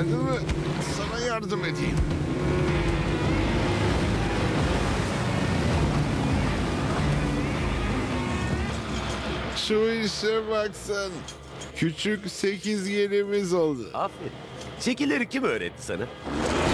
Geldin mi? Sana yardım edeyim. Şu işe baksan. Küçük 8 yerimiz oldu. Aferin. Şekilleri kim öğretti sana?